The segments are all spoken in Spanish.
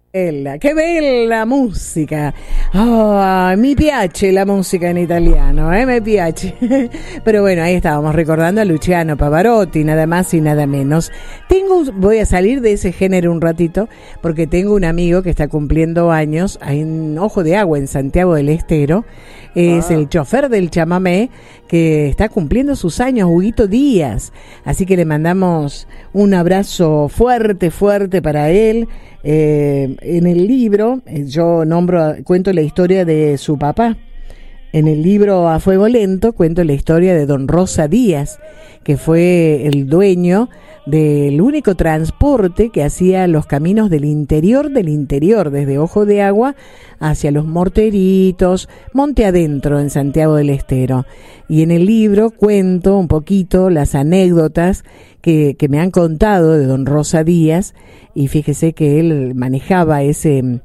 Che bella musica! Oh, mi piace la música en italiano, me piace. Pero bueno, ahí estábamos recordando a Luciano Pavarotti, nada más y nada menos. Voy a salir de ese género un ratito, porque tengo un amigo que está cumpliendo años en Ojo de Agua, en Santiago del Estero. Es el chofer del chamamé que está cumpliendo sus años, Huguito Díaz. Así que le mandamos un abrazo fuerte, fuerte para él. En el libro yo cuento la historia de su papá. En el libro A Fuego Lento cuento la historia de don Rosa Díaz, que fue el dueño del único transporte que hacía los caminos del interior, desde Ojo de Agua hacia Los Morteritos, monte adentro en Santiago del Estero. Y en el libro cuento un poquito las anécdotas que me han contado de don Rosa Díaz, y fíjese que él manejaba ese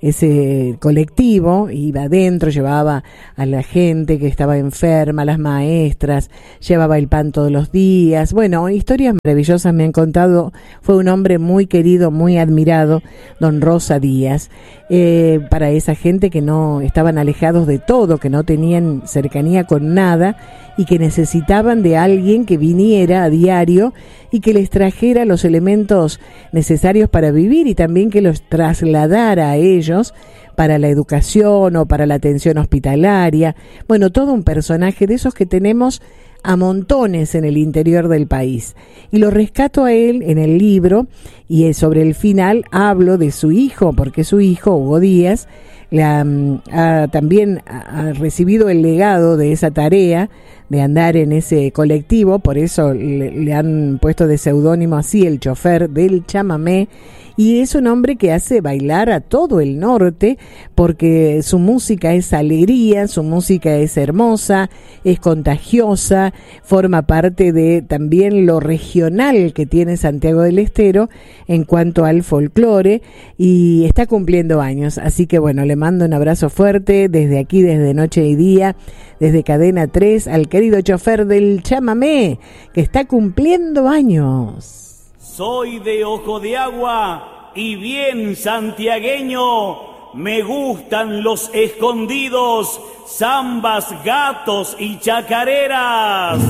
colectivo, iba adentro, llevaba a la gente que estaba enferma, a las maestras, llevaba el pan todos los días. Bueno, historias maravillosas me han contado. Fue un hombre muy querido, muy admirado, don Rosa Díaz. Para esa gente que no estaban alejados de todo, que no tenían cercanía con nada y que necesitaban de alguien que viniera a diario y que les trajera los elementos necesarios para vivir y también que los trasladara a ellos para la educación o para la atención hospitalaria. Bueno, todo un personaje de esos que tenemos a montones en el interior del país. Y lo rescato a él en el libro, y sobre el final hablo de su hijo, porque su hijo, Hugo Díaz, también ha recibido el legado de esa tarea de andar en ese colectivo. Por eso le han puesto de seudónimo así, el chofer del chamamé. Y es un hombre que hace bailar a todo el norte, porque su música es alegría, su música es hermosa, es contagiosa, forma parte de también lo regional que tiene Santiago del Estero en cuanto al folclore, y está cumpliendo años. Así que bueno, le mando un abrazo fuerte desde aquí, desde Noche y Día, desde Cadena 3, al querido chofer del chamamé, que está cumpliendo años. Soy de Ojo de Agua y bien santiagueño, me gustan los escondidos, zambas, gatos y chacareras.